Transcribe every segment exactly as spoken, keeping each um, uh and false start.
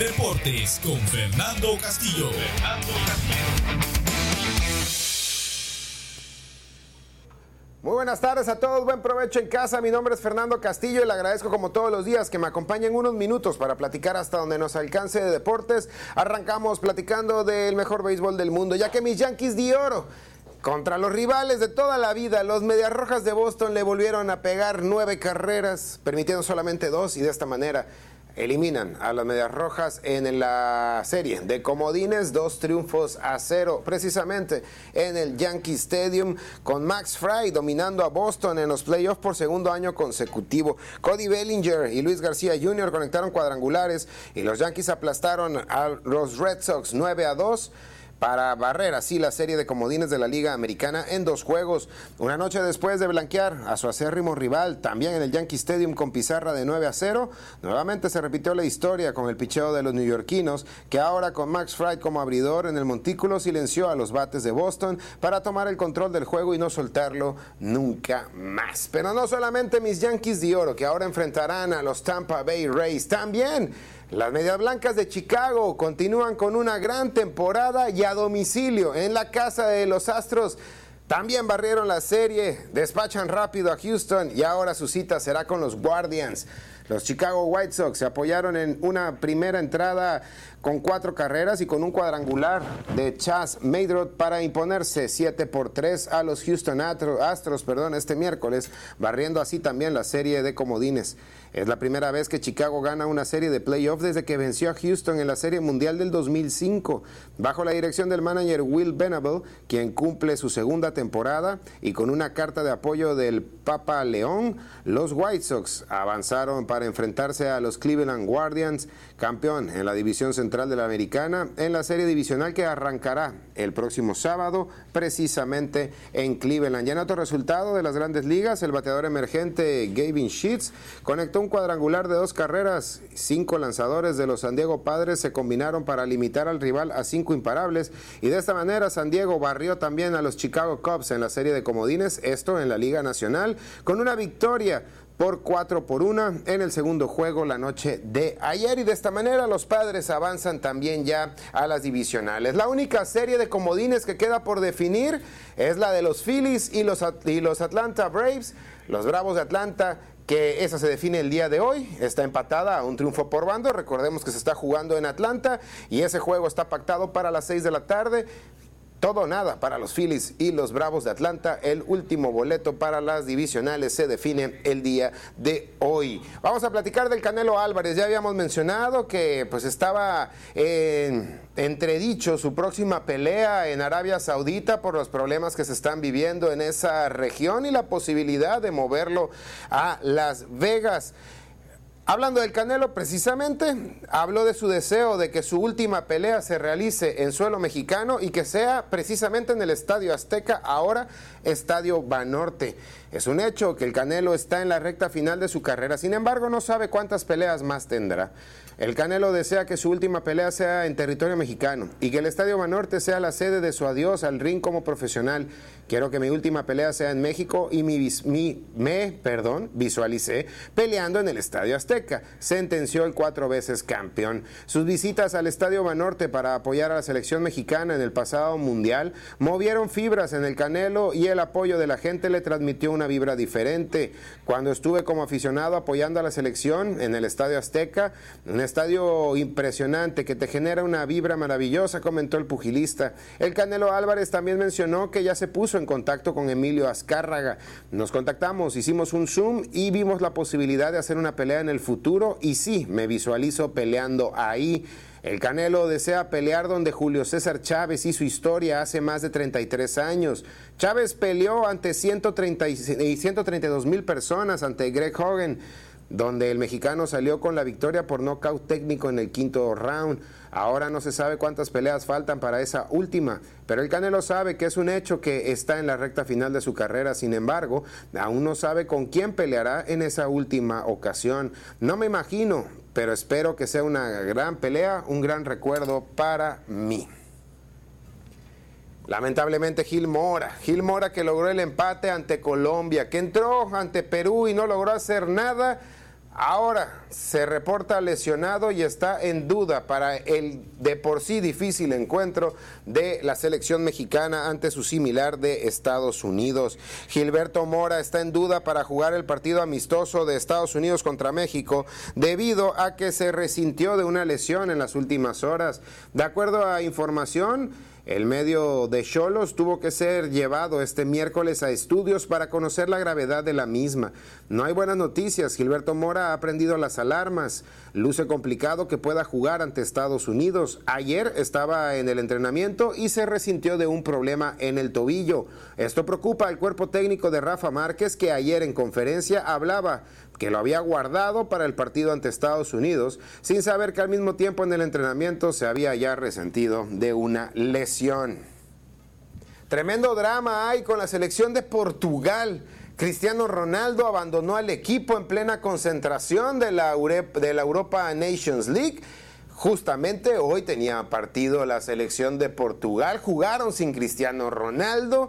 Deportes con Fernando Castillo. Fernando Castillo. Muy buenas tardes a todos, buen provecho en casa. Mi nombre es Fernando Castillo y le agradezco como todos los días que me acompañen unos minutos para platicar hasta donde nos alcance de deportes. Arrancamos platicando del mejor béisbol del mundo, ya que mis Yankees de oro contra los rivales de toda la vida, los Medias Rojas de Boston, le volvieron a pegar nueve carreras, permitiendo solamente dos, y de esta manera eliminan a las Medias Rojas en la serie de comodines, dos triunfos a cero, precisamente en el Yankee Stadium, con Max Fried dominando a Boston en los playoffs por segundo año consecutivo. Cody Bellinger y Luis García junior conectaron cuadrangulares y los Yankees aplastaron a los Red Sox nueve a dos. Para barrer así la serie de comodines de la Liga Americana en dos juegos. Una noche después de blanquear a su acérrimo rival, también en el Yankee Stadium con pizarra de nueve a cero, nuevamente se repitió la historia con el picheo de los neoyorquinos, que ahora con Max Fried como abridor en el montículo silenció a los bates de Boston para tomar el control del juego y no soltarlo nunca más. Pero no solamente mis Yankees de oro, que ahora enfrentarán a los Tampa Bay Rays, también las Medias Blancas de Chicago continúan con una gran temporada y a domicilio en la casa de los Astros. También barrieron la serie, despachan rápido a Houston y ahora su cita será con los Guardians. Los Chicago White Sox se apoyaron en una primera entrada con cuatro carreras y con un cuadrangular de Chas Maydrot para imponerse siete por tres a los Houston Astros perdón, este miércoles, barriendo así también la serie de comodines. Es la primera vez que Chicago gana una serie de playoff desde que venció a Houston en la Serie Mundial del dos mil cinco, bajo la dirección del manager Will Venable, quien cumple su segunda temporada, y con una carta de apoyo del Papa León, los White Sox avanzaron para enfrentarse a los Cleveland Guardians, campeón en la división central de la Americana, en la serie divisional que arrancará el próximo sábado, precisamente en Cleveland. Ya en otro resultado de las Grandes Ligas, el bateador emergente Gavin Sheets conectó un cuadrangular de dos carreras. Cinco lanzadores de los San Diego Padres se combinaron para limitar al rival a cinco imparables, y de esta manera San Diego barrió también a los Chicago Cubs en la serie de comodines, esto en la Liga Nacional, con una victoria por cuatro por una en el segundo juego la noche de ayer, y de esta manera los Padres avanzan también ya a las divisionales. La única serie de comodines que queda por definir es la de los Phillies y los, y los Atlanta Braves. Los Bravos de Atlanta, que esa se define el día de hoy, está empatada a un triunfo por bando. Recordemos que se está jugando en Atlanta y ese juego está pactado para las seis de la tarde. Todo o nada para los Phillies y los Bravos de Atlanta. El último boleto para las divisionales se define el día de hoy. Vamos a platicar del Canelo Álvarez. Ya habíamos mencionado que pues estaba en entredicho su próxima pelea en Arabia Saudita por los problemas que se están viviendo en esa región y la posibilidad de moverlo a Las Vegas. Hablando del Canelo, precisamente, habló de su deseo de que su última pelea se realice en suelo mexicano y que sea precisamente en el Estadio Azteca, ahora Estadio Banorte. Es un hecho que el Canelo está en la recta final de su carrera, sin embargo no sabe cuántas peleas más tendrá. El Canelo desea que su última pelea sea en territorio mexicano y que el Estadio Banorte sea la sede de su adiós al ring como profesional. Quiero que mi última pelea sea en México y mi, mi, me perdón, visualicé peleando en el Estadio Azteca, sentenció el cuatro veces campeón. Sus visitas al Estadio Banorte para apoyar a la selección mexicana en el pasado mundial movieron fibras en el Canelo y el apoyo de la gente le transmitió una vibra diferente. Cuando estuve como aficionado apoyando a la selección en el Estadio Azteca, un estadio impresionante que te genera una vibra maravillosa, comentó el pugilista. El Canelo Álvarez también mencionó que ya se puso en contacto con Emilio Azcárraga. Nos contactamos, hicimos un Zoom y vimos la posibilidad de hacer una pelea en el futuro y sí, me visualizo peleando ahí. El Canelo desea pelear donde Julio César Chávez hizo historia hace más de treinta y tres años. Chávez peleó ante ciento treinta y dos mil personas ante Greg Hogan, donde el mexicano salió con la victoria por nocaut técnico en el quinto round. Ahora no se sabe cuántas peleas faltan para esa última, pero el Canelo sabe que es un hecho que está en la recta final de su carrera. Sin embargo, aún no sabe con quién peleará en esa última ocasión. No me imagino, pero espero que sea una gran pelea, un gran recuerdo para mí. Lamentablemente Gil Mora, Gil Mora que logró el empate ante Colombia, que entró ante Perú y no logró hacer nada, Ahora se reporta lesionado y está en duda para el de por sí difícil encuentro de la selección mexicana ante su similar de Estados Unidos. Gilberto Mora está en duda para jugar el partido amistoso de Estados Unidos contra México debido a que se resintió de una lesión en las últimas horas. De acuerdo a información, el medio de Xolos tuvo que ser llevado este miércoles a estudios para conocer la gravedad de la misma. No hay buenas noticias. Gilberto Mora ha prendido las alarmas. Luce complicado que pueda jugar ante Estados Unidos. Ayer estaba en el entrenamiento y se resintió de un problema en el tobillo. Esto preocupa al cuerpo técnico de Rafa Márquez, que ayer en conferencia hablaba que lo había guardado para el partido ante Estados Unidos, sin saber que al mismo tiempo en el entrenamiento se había ya resentido de una lesión. Tremendo drama hay con la selección de Portugal. Cristiano Ronaldo abandonó al equipo en plena concentración de la, Ure- de la Europa Nations League. Justamente hoy tenía partido la selección de Portugal, jugaron sin Cristiano Ronaldo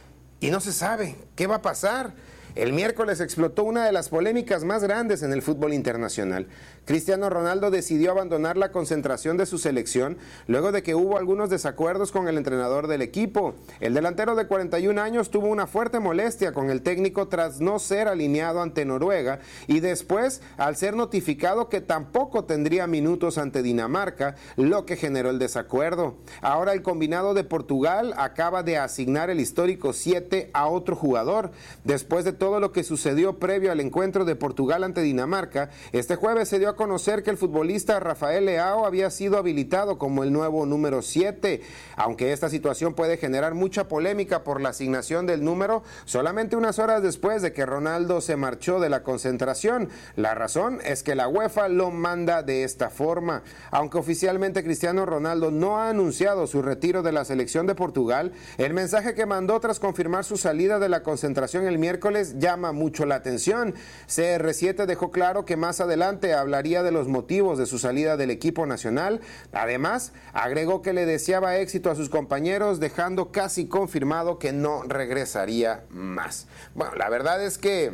y no se sabe qué va a pasar. El miércoles explotó una de las polémicas más grandes en el fútbol internacional. Cristiano Ronaldo decidió abandonar la concentración de su selección luego de que hubo algunos desacuerdos con el entrenador del equipo. El delantero de cuarenta y un años tuvo una fuerte molestia con el técnico tras no ser alineado ante Noruega y después al ser notificado que tampoco tendría minutos ante Dinamarca, lo que generó el desacuerdo. Ahora el combinado de Portugal acaba de asignar el histórico siete a otro jugador. Después de todo lo que sucedió previo al encuentro de Portugal ante Dinamarca, este jueves se dio a conocer que el futbolista Rafael Leao había sido habilitado como el nuevo número siete. Aunque esta situación puede generar mucha polémica por la asignación del número, solamente unas horas después de que Ronaldo se marchó de la concentración. La razón es que la UEFA lo manda de esta forma. Aunque oficialmente Cristiano Ronaldo no ha anunciado su retiro de la selección de Portugal, el mensaje que mandó tras confirmar su salida de la concentración el miércoles llama mucho la atención. C R siete dejó claro que más adelante hablaría de los motivos de su salida del equipo nacional. Además, agregó que le deseaba éxito a sus compañeros, dejando casi confirmado que no regresaría más. Bueno, la verdad es que,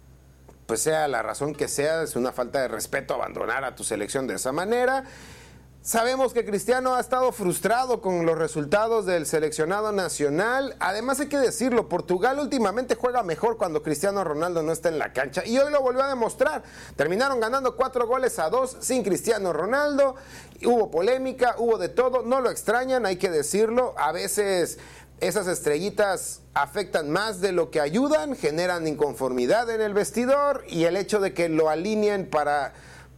pues sea la razón que sea, es una falta de respeto abandonar a tu selección de esa manera. Sabemos que Cristiano ha estado frustrado con los resultados del seleccionado nacional. Además hay que decirlo, Portugal últimamente juega mejor cuando Cristiano Ronaldo no está en la cancha y hoy lo volvió a demostrar. Terminaron ganando cuatro goles a dos sin Cristiano Ronaldo. Hubo polémica, hubo de todo, no lo extrañan, hay que decirlo. A veces esas estrellitas afectan más de lo que ayudan, generan inconformidad en el vestidor y el hecho de que lo alineen para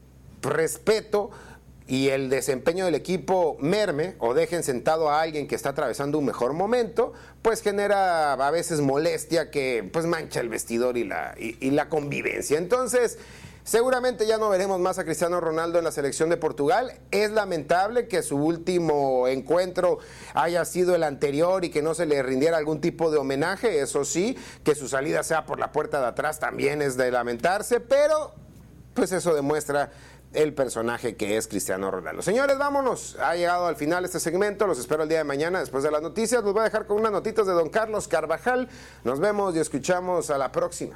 respeto y el desempeño del equipo merme o dejen sentado a alguien que está atravesando un mejor momento, pues genera a veces molestia que pues mancha el vestidor y la, y, y la convivencia. Entonces, seguramente ya no veremos más a Cristiano Ronaldo en la selección de Portugal. Es lamentable que su último encuentro haya sido el anterior y que no se le rindiera algún tipo de homenaje. Eso sí, que su salida sea por la puerta de atrás también es de lamentarse, pero pues eso demuestra el personaje que es Cristiano Ronaldo. Señores, vámonos. Ha llegado al final este segmento. Los espero el día de mañana después de las noticias. Los voy a dejar con unas notitas de don Carlos Carvajal. Nos vemos y escuchamos a la próxima.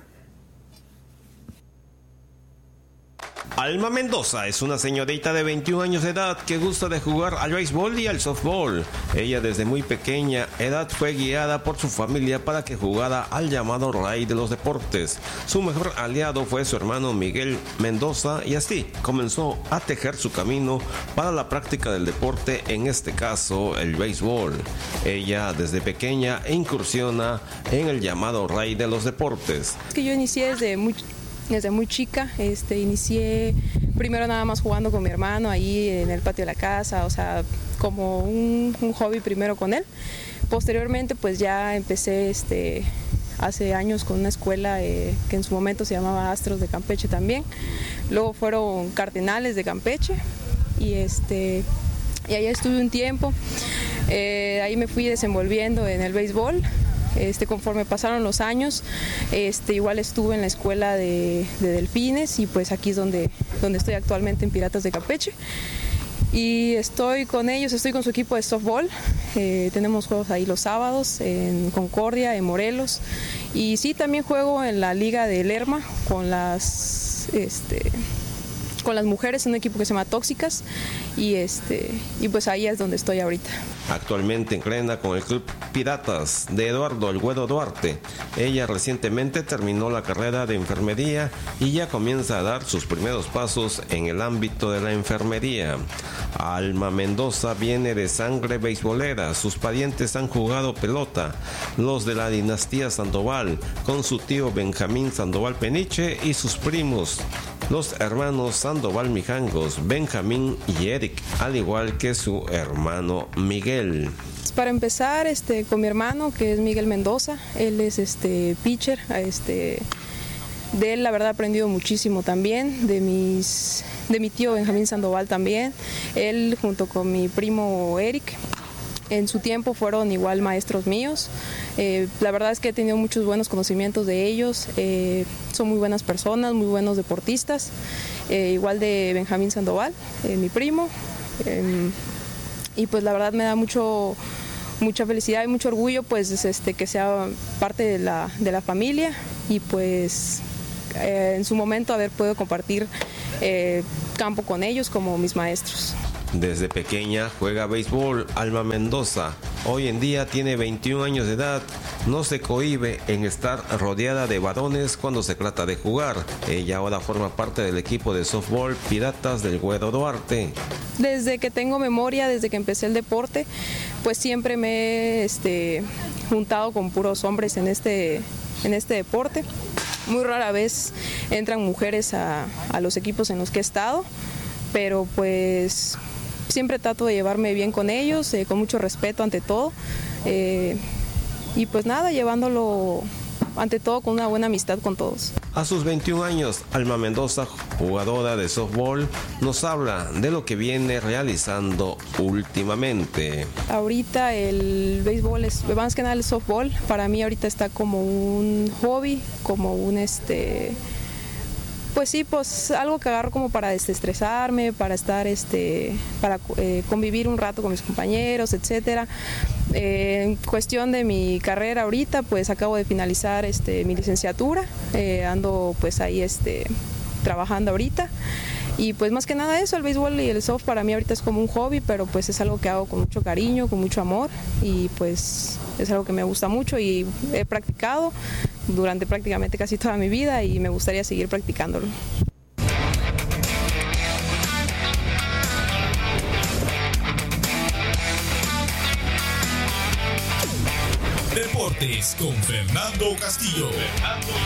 Alma Mendoza es una señorita de veintiún años de edad que gusta de jugar al béisbol y al softball. Ella desde muy pequeña edad fue guiada por su familia para que jugara al llamado rey de los deportes. Su mejor aliado fue su hermano Miguel Mendoza y así comenzó a tejer su camino para la práctica del deporte, en este caso el béisbol. Ella desde pequeña incursiona en el llamado rey de los deportes. Es que yo inicié desde muy Desde muy chica, este, inicié primero nada más jugando con mi hermano ahí en el patio de la casa, o sea, como un, un hobby primero con él. Posteriormente pues ya empecé este, hace años con una escuela eh, que en su momento se llamaba Astros de Campeche también. Luego fueron Cardenales de Campeche y, este, y ahí estuve un tiempo. Eh, ahí me fui desenvolviendo en el béisbol. Este, conforme pasaron los años, este, igual estuve en la escuela de, de Delfines y pues aquí es donde, donde estoy actualmente en Piratas de Campeche. Y estoy con ellos, estoy con su equipo de softball. Eh, tenemos juegos ahí los sábados en Concordia, en Morelos. Y sí, también juego en la Liga de Lerma con las las este con las mujeres en un equipo que se llama Tóxicas y este y pues ahí es donde estoy ahorita. Actualmente entrena con el Club Piratas de Eduardo El Güero Duarte. Ella recientemente terminó la carrera de enfermería y ya comienza a dar sus primeros pasos en el ámbito de la enfermería. Alma Mendoza viene de sangre beisbolera. Sus parientes han jugado pelota, los de la dinastía Sandoval, con su tío Benjamín Sandoval Peniche y sus primos, los hermanos Sandoval Mijangos, Benjamín y Eric, al igual que su hermano Miguel. Para empezar, este, con mi hermano, que es Miguel Mendoza, él es este pitcher, este, de él la verdad he aprendido muchísimo también, de mis, de mi tío Benjamín Sandoval también, él junto con mi primo Eric. En su tiempo fueron igual maestros míos. Eh, la verdad es que he tenido muchos buenos conocimientos de ellos. Eh, son muy buenas personas, muy buenos deportistas. Eh, igual de Benjamín Sandoval, eh, mi primo. Eh, y pues la verdad me da mucho, mucha felicidad y mucho orgullo pues este, que sea parte de la, de la familia y pues eh, en su momento haber podido compartir eh, campo con ellos como mis maestros. Desde pequeña juega béisbol Alma Mendoza. Hoy en día tiene veintiún años de edad. No se cohíbe en estar rodeada de varones cuando se trata de jugar. Ella ahora forma parte del equipo de softball Piratas del Güero Duarte. Desde que tengo memoria, desde que empecé el deporte, pues siempre me he este, juntado con puros hombres en este, en este deporte. Muy rara vez entran mujeres a, a los equipos en los que he estado, pero pues siempre trato de llevarme bien con ellos, eh, con mucho respeto ante todo, eh, y pues nada, llevándolo ante todo con una buena amistad con todos. A sus veintiún años, Alma Mendoza, jugadora de softball, nos habla de lo que viene realizando últimamente. Ahorita el béisbol, es, más que nada el softball, para mí ahorita está como un hobby, como un este... Pues sí, pues algo que agarro como para desestresarme, para estar, este, para eh, convivir un rato con mis compañeros, etcétera. Eh, en cuestión de mi carrera ahorita, pues acabo de finalizar este, mi licenciatura, eh, ando pues ahí este, trabajando ahorita. Y pues más que nada eso, el béisbol y el soft para mí ahorita es como un hobby, pero pues es algo que hago con mucho cariño, con mucho amor y pues es algo que me gusta mucho y he practicado durante prácticamente casi toda mi vida y me gustaría seguir practicándolo. Deportes con Fernando Castillo. Fernando